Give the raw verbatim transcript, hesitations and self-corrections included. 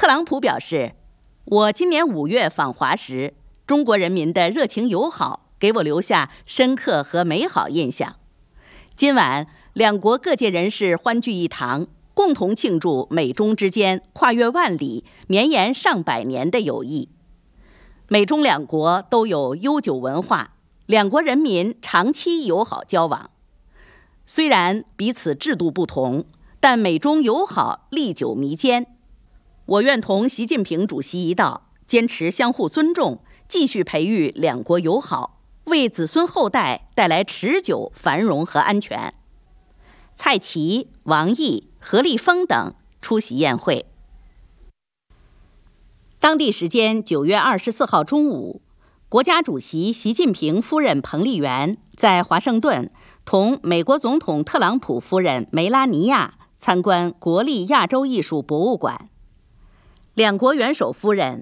特朗普表示，我今年五月访华时，中国人民的热情友好给我留下深刻和美好印象。今晚，两国各界人士欢聚一堂，共同庆祝美中之间跨越万里、绵延上百年的友谊。美中两国都有悠久文化，两国人民长期友好交往。虽然彼此制度不同，但美中友好历久弥坚。我愿同习近平主席一道，坚持相互尊重，继续培育两国友好，为子孙后代带来持久繁荣和安全。蔡奇、王毅、何立峰等出席宴会。当地时间九月二十四号中午，国家主席习近平夫人彭丽媛在华盛顿同美国总统特朗普夫人梅拉尼亚参观国立亚洲艺术博物馆。两国元首夫人